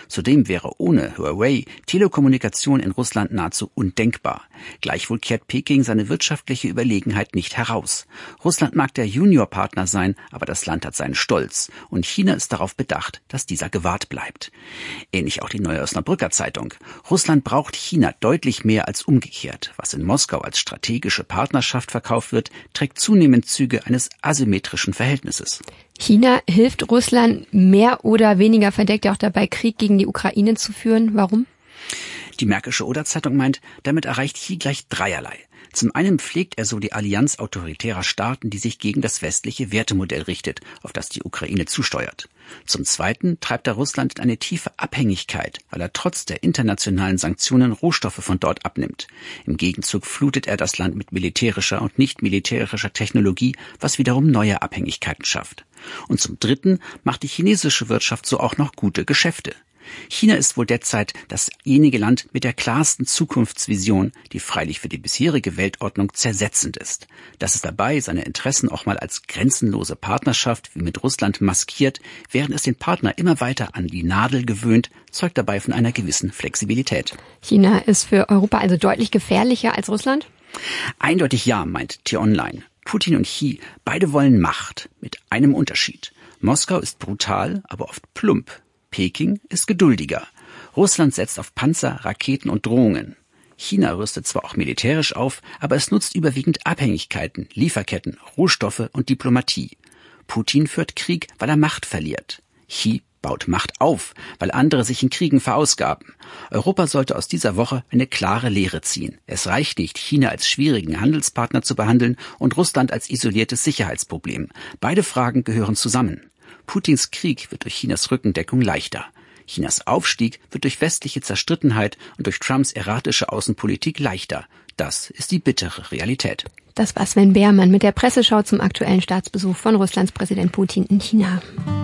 Zudem wäre ohne Huawei Telekommunikation in Russland nahezu undenkbar. Gleichwohl kehrt Peking seine wirtschaftliche Überlegenheit nicht heraus. Russland mag der Juniorpartner sein, aber das Land hat seinen Stolz. Und China ist darauf bedacht, dass dieser gewahrt bleibt. Ähnlich auch die Neue Osnabrücker Zeitung. Russland braucht China deutlich mehr als umgekehrt. Was in Moskau als strategische Partnerschaft verkauft wird, trägt zunehmend Züge eines asymmetrischen Verhältnisses. China hilft Russland mehr oder weniger verdeckt auch dabei, Krieg gegen die Ukraine zu führen. Warum? Die Märkische Oder-Zeitung meint, damit erreicht Xi gleich dreierlei. Zum einen pflegt er so die Allianz autoritärer Staaten, die sich gegen das westliche Wertemodell richtet, auf das die Ukraine zusteuert. Zum zweiten treibt er Russland in eine tiefe Abhängigkeit, weil er trotz der internationalen Sanktionen Rohstoffe von dort abnimmt. Im Gegenzug flutet er das Land mit militärischer und nicht militärischer Technologie, was wiederum neue Abhängigkeiten schafft. Und zum dritten macht die chinesische Wirtschaft so auch noch gute Geschäfte. China ist wohl derzeit dasjenige Land mit der klarsten Zukunftsvision, die freilich für die bisherige Weltordnung zersetzend ist. Dass es dabei seine Interessen auch mal als grenzenlose Partnerschaft wie mit Russland maskiert, während es den Partner immer weiter an die Nadel gewöhnt, zeugt dabei von einer gewissen Flexibilität. China ist für Europa also deutlich gefährlicher als Russland? Eindeutig ja, meint T-Online. Putin und Xi, beide wollen Macht, mit einem Unterschied. Moskau ist brutal, aber oft plump. Peking ist geduldiger. Russland setzt auf Panzer, Raketen und Drohungen. China rüstet zwar auch militärisch auf, aber es nutzt überwiegend Abhängigkeiten, Lieferketten, Rohstoffe und Diplomatie. Putin führt Krieg, weil er Macht verliert. Xi baut Macht auf, weil andere sich in Kriegen verausgaben. Europa sollte aus dieser Woche eine klare Lehre ziehen. Es reicht nicht, China als schwierigen Handelspartner zu behandeln und Russland als isoliertes Sicherheitsproblem. Beide Fragen gehören zusammen. Putins Krieg wird durch Chinas Rückendeckung leichter. Chinas Aufstieg wird durch westliche Zerstrittenheit und durch Trumps erratische Außenpolitik leichter. Das ist die bittere Realität. Das war Sven Behrmann mit der Presseschau zum aktuellen Staatsbesuch von Russlands Präsident Putin in China.